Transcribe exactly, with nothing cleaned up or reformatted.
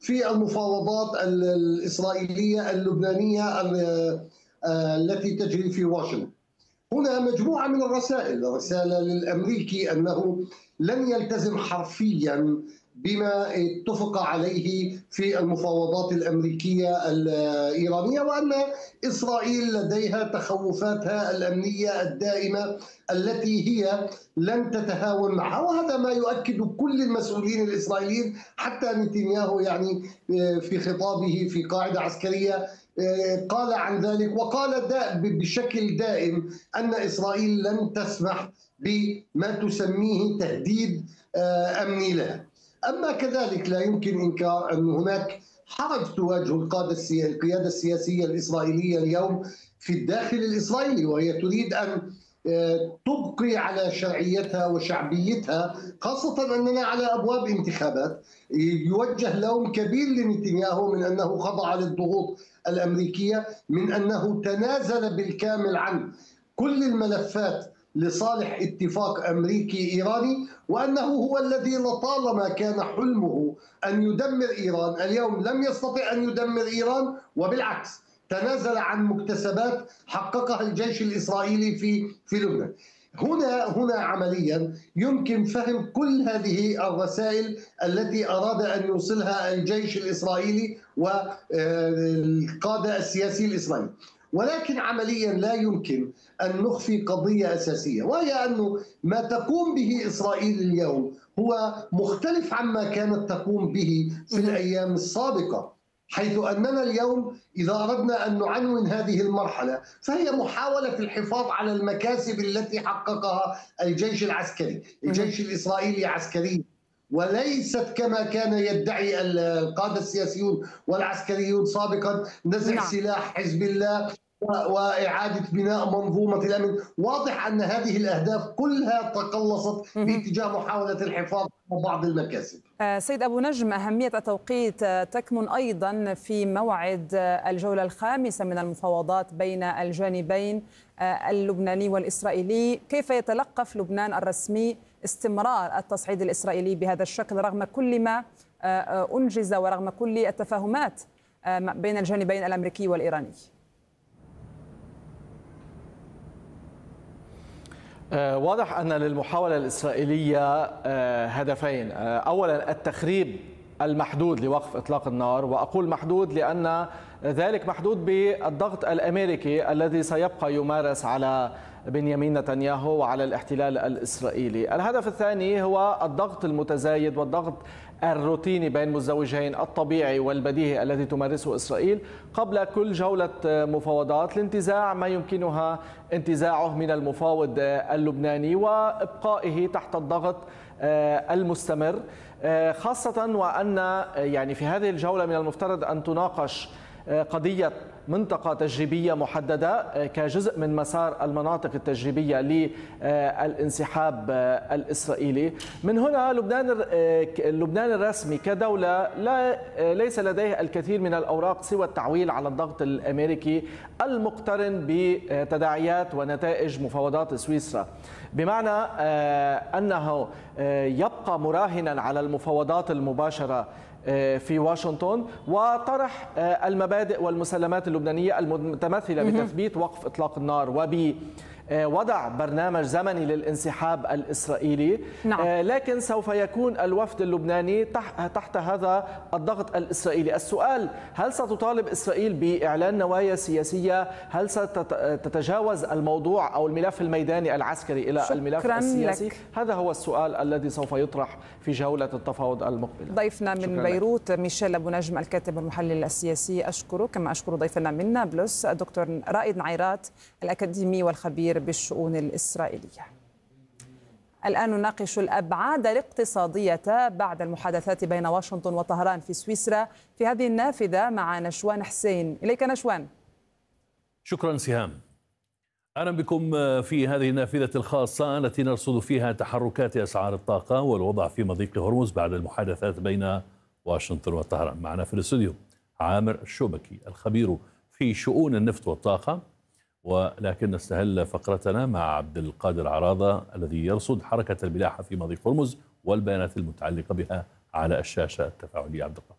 في المفاوضات الإسرائيلية اللبنانية التي تجري في واشنطن. هنا مجموعة من الرسائل، رسالة للأمريكي أنه لن يلتزم حرفيا بما اتفق عليه في المفاوضات الأمريكية الإيرانية، وأن إسرائيل لديها تخوفاتها الأمنية الدائمة التي هي لن تتهاون معها. وهذا ما يؤكد كل المسؤولين الإسرائيليين، حتى نتنياهو يعني في خطابه في قاعدة عسكرية قال عن ذلك، وقال بشكل دائم أن إسرائيل لن تسمح بما تسميه تهديد أمني لها. أما كذلك لا يمكن إنكار أن هناك حرج تواجه القيادة السياسية الإسرائيلية اليوم في الداخل الإسرائيلي، وهي تريد أن تبقي على شرعيتها وشعبيتها، خاصة أننا على أبواب انتخابات. يوجه لوم كبير لنتنياهو من أنه خضع للضغوط الأمريكية، من أنه تنازل بالكامل عن كل الملفات لصالح اتفاق أمريكي إيراني، وأنه هو الذي لطالما كان حلمه أن يدمر إيران، اليوم لم يستطع أن يدمر إيران، وبالعكس تنازل عن مكتسبات حققها الجيش الإسرائيلي في في لبنان. هنا هنا عمليا يمكن فهم كل هذه الرسائل التي أراد أن يوصلها الجيش الإسرائيلي والقادة السياسي الإسرائيلي، ولكن عمليا لا يمكن أن نخفي قضية أساسية، وهي أنه ما تقوم به إسرائيل اليوم هو مختلف عما كانت تقوم به في الأيام السابقة، حيث أننا اليوم إذا أردنا أن نعنون هذه المرحلة فهي محاولة الحفاظ على المكاسب التي حققها الجيش العسكري. الجيش الإسرائيلي عسكري، وليست كما كان يدعي القادة السياسيون والعسكريون سابقا نزع نعم. سلاح حزب الله وإعادة بناء منظومة الأمن. واضح أن هذه الأهداف كلها تقلصت باتجاه محاولة الحفاظ على بعض المكاسب. سيد أبو نجم، أهمية التوقيت تكمن أيضا في موعد الجولة الخامسة من المفاوضات بين الجانبين اللبناني والإسرائيلي. كيف يتلقف لبنان الرسمي استمرار التصعيد الإسرائيلي بهذا الشكل رغم كل ما أنجز ورغم كل التفاهمات بين الجانبين الأمريكي والإيراني؟ واضح أن للمحاولة الإسرائيلية هدفين: أولا التخريب المحدود لوقف إطلاق النار، وأقول محدود لأن ذلك محدود بالضغط الأمريكي الذي سيبقى يمارس على بنيامين نتنياهو وعلى الاحتلال الإسرائيلي. الهدف الثاني هو الضغط المتزايد والضغط الروتيني بين مزدوجين الطبيعي والبديهي الذي تمارسه إسرائيل قبل كل جولة مفاوضات لانتزاع ما يمكنها انتزاعه من المفاوض اللبناني وإبقائه تحت الضغط المستمر، خاصة وأن يعني في هذه الجولة من المفترض أن تناقش قضية منطقة تجريبية محددة كجزء من مسار المناطق التجريبية للانسحاب الإسرائيلي. من هنا لبنان لبنان الرسمي كدولة لا ليس لديه الكثير من الأوراق سوى التعويل على الضغط الأمريكي المقترن بتداعيات ونتائج مفاوضات سويسرا، بمعنى أنه يبقى مراهنا على المفاوضات المباشرة في واشنطن وطرح المبادئ والمسلمات اللبنانية المتمثلة بتثبيت وقف إطلاق النار وبوضع برنامج زمني للانسحاب الإسرائيلي. نعم. لكن سوف يكون الوفد اللبناني تحت هذا الضغط الإسرائيلي. السؤال: هل ستطالب إسرائيل بإعلان نوايا سياسية؟ هل ستتجاوز الموضوع أو الملف الميداني العسكري إلى الملف السياسي؟ لك. هذا هو السؤال الذي سوف يطرح في جولة التفاوض المقبلة. ضيفنا من بيروت ميشيل أبو نجم الكاتب والمحلل السياسي، أشكره، كما أشكر ضيفنا من نابلس الدكتور رائد نعيرات الأكاديمي والخبير بالشؤون الإسرائيلية. الآن نناقش الأبعاد الاقتصادية بعد المحادثات بين واشنطن وطهران في سويسرا في هذه النافذة مع نشوان حسين. إليك نشوان. شكرا سهام. أهلا بكم في هذه النافذة الخاصة التي نرصد فيها تحركات أسعار الطاقة والوضع في مضيق هرمز بعد المحادثات بين واشنطن وطهران. معنا في الاستوديو عامر الشوبكي الخبير في شؤون النفط والطاقة، ولكن نستهل فقرتنا مع عبد القادر عراضة الذي يرصد حركة الملاحة في مضيق هرمز والبيانات المتعلقة بها على الشاشة التفاعلية. عبد القادر.